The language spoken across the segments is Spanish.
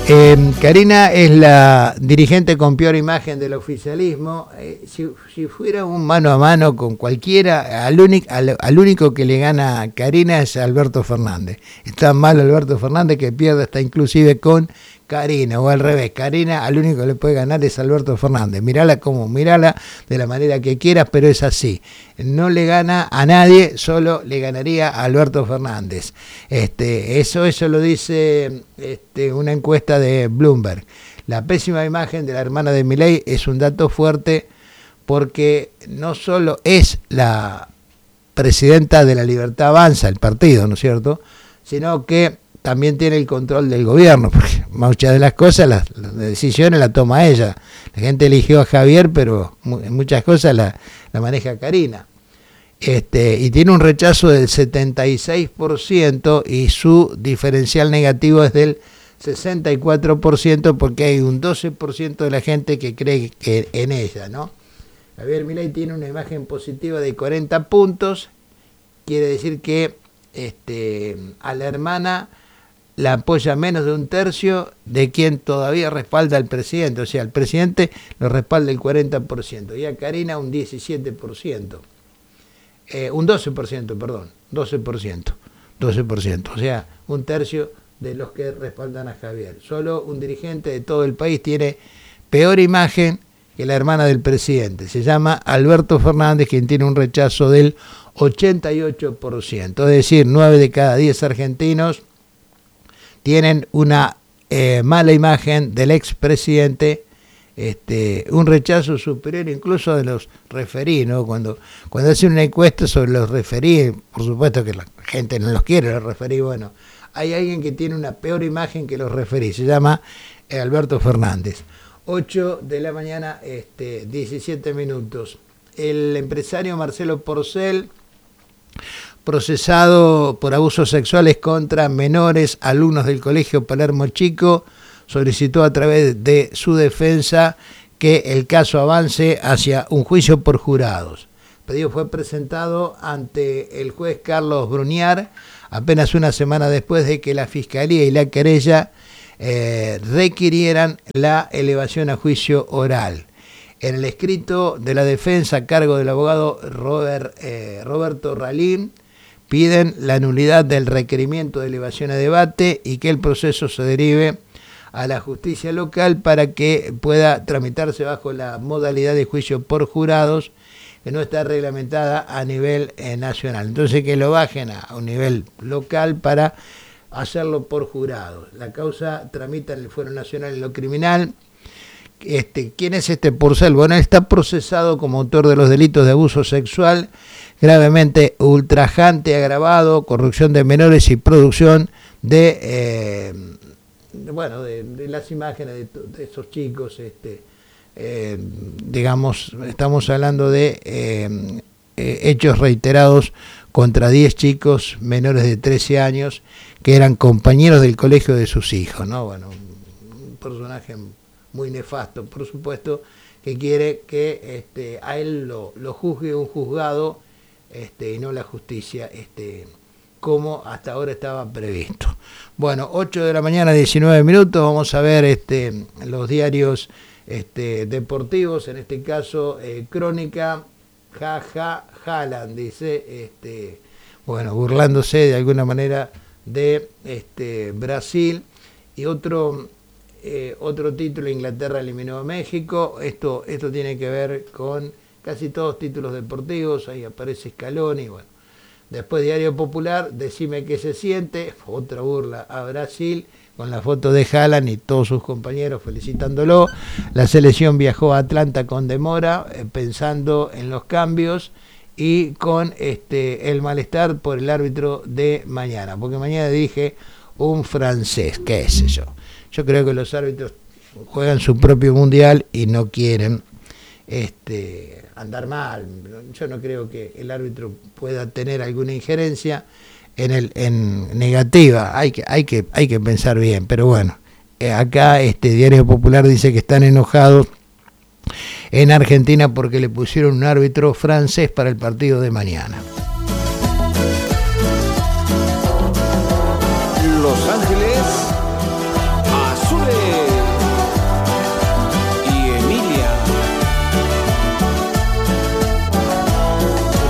Karina es la dirigente con peor imagen del oficialismo. Si fuera un mano a mano con cualquiera, al único que le gana a Karina es Alberto Fernández. Está mal Alberto Fernández que pierde hasta inclusive con Karina, o al revés, Karina al único que le puede ganar es Alberto Fernández. Mirala de la manera que quieras, pero es así. No le gana a nadie, solo le ganaría a Alberto Fernández. Eso lo dice una encuesta de Bloomberg. La pésima imagen de la hermana de Milei es un dato fuerte porque no solo es la presidenta de La Libertad Avanza, el partido, ¿no es cierto?, sino que también tiene el control del gobierno, porque muchas de las cosas, las decisiones las toma ella. La gente eligió a Javier, pero en muchas cosas la maneja Karina. Y tiene un rechazo del 76% y su diferencial negativo es del 64%, porque hay un 12% de la gente que cree que en ella, ¿no? Javier Milei tiene una imagen positiva de 40 puntos, quiere decir que a la hermana la apoya menos de un tercio de quien todavía respalda al presidente. O sea, el presidente lo respalda el 40%, y a Karina un 17%. Un 12%, perdón, 12%. O sea, un tercio de los que respaldan a Javier. Solo un dirigente de todo el país tiene peor imagen que la hermana del presidente. Se llama Alberto Fernández, quien tiene un rechazo del 88%. Es decir, 9 de cada 10 argentinos tienen una mala imagen del expresidente, un rechazo superior incluso de los referí, ¿no? Cuando hacen una encuesta sobre los referí, por supuesto que la gente no los quiere, los referí, bueno, hay alguien que tiene una peor imagen que los referí, se llama Alberto Fernández. 8 de la mañana, 17 minutos. El empresario Marcelo Porcel, procesado por abusos sexuales contra menores alumnos del Colegio Palermo Chico, solicitó a través de su defensa que el caso avance hacia un juicio por jurados. El pedido fue presentado ante el juez Carlos Bruniar apenas una semana después de que la Fiscalía y la querella requirieran la elevación a juicio oral. En el escrito de la defensa a cargo del abogado Roberto Ralín, piden la nulidad del requerimiento de elevación a debate y que el proceso se derive a la justicia local para que pueda tramitarse bajo la modalidad de juicio por jurados, que no está reglamentada a nivel nacional. Entonces que lo bajen a un nivel local para hacerlo por jurados. La causa tramita en el Fuero Nacional en lo criminal. ¿Quién es Porcel? Bueno, él está procesado como autor de los delitos de abuso sexual, gravemente ultrajante, agravado, corrupción de menores y producción de las imágenes de esos chicos. Estamos hablando de hechos reiterados contra 10 chicos menores de 13 años que eran compañeros del colegio de sus hijos, ¿no? Bueno, un personaje muy nefasto, por supuesto, que quiere que a él lo juzgue un juzgado y no la justicia, como hasta ahora estaba previsto. Bueno, 8 de la mañana, 19 minutos, vamos a ver los diarios deportivos, en este caso Crónica, Haaland, dice, burlándose de alguna manera de Brasil, y otro título: Inglaterra eliminó a México. Esto tiene que ver con casi todos títulos deportivos. Ahí aparece Scaloni. Bueno, después Diario Popular, decime qué se siente, otra burla a Brasil con la foto de Haaland y todos sus compañeros felicitándolo. La selección viajó a Atlanta con demora, pensando en los cambios y con el malestar por el árbitro de mañana, porque mañana dirige un francés, qué sé yo. Yo creo que los árbitros juegan su propio mundial y no quieren andar mal. Yo no creo que el árbitro pueda tener alguna injerencia en negativa. Hay que pensar bien, pero bueno, acá Diario Popular dice que están enojados en Argentina porque le pusieron un árbitro francés para el partido de mañana. Los Ángeles Azules.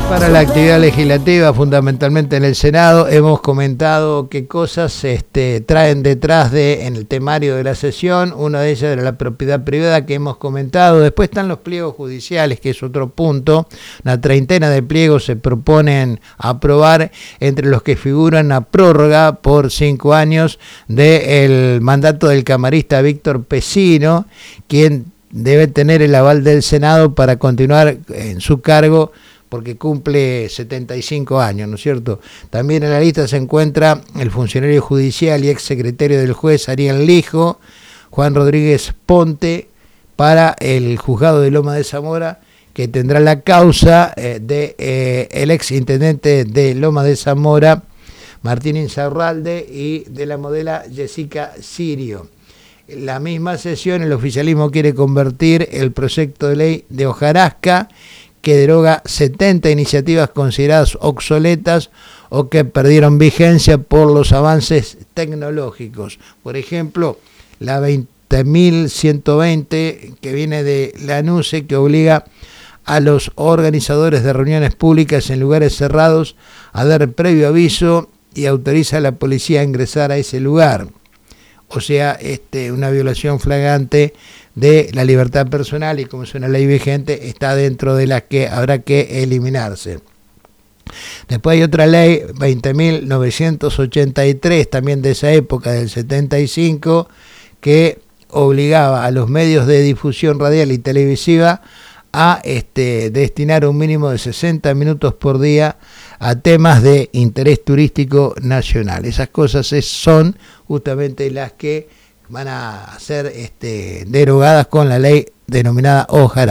Para la actividad legislativa, fundamentalmente en el Senado, hemos comentado qué cosas traen detrás en el temario de la sesión. Una de ellas era la propiedad privada que hemos comentado. Después están los pliegos judiciales, que es otro punto. Una treintena de pliegos se proponen aprobar, entre los que figuran la prórroga por 5 años del mandato del camarista Víctor Pesino, quien debe tener el aval del Senado para continuar en su cargo, porque cumple 75 años, ¿no es cierto? También en la lista se encuentra el funcionario judicial y exsecretario del juez Ariel Lijo, Juan Rodríguez Ponte, para el juzgado de Loma de Zamora, que tendrá la causa de el exintendente de Loma de Zamora, Martín Insaurralde, y de la modelo Jessica Sirio. En la misma sesión, el oficialismo quiere convertir el proyecto de ley de hojarasca, que deroga 70 iniciativas consideradas obsoletas o que perdieron vigencia por los avances tecnológicos. Por ejemplo, la 20.120, que viene de la ANUCE, que obliga a los organizadores de reuniones públicas en lugares cerrados a dar previo aviso y autoriza a la policía a ingresar a ese lugar. O sea, una violación flagrante de la libertad personal, y como es una ley vigente, está dentro de las que habrá que eliminarse. Después hay otra ley, 20.983, también de esa época, del 75, que obligaba a los medios de difusión radial y televisiva a destinar un mínimo de 60 minutos por día a temas de interés turístico nacional. Esas cosas son justamente las que van a ser derogadas con la ley denominada hojarasca.